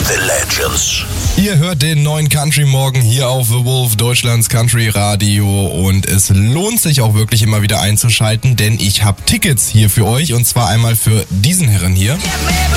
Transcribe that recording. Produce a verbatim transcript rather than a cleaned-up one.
The Legends. Ihr hört den neuen Country Morgen hier auf The Wolf, Deutschlands Country Radio, und es lohnt sich auch wirklich immer wieder einzuschalten, denn ich habe Tickets hier für euch, und zwar einmal für diesen Herren hier.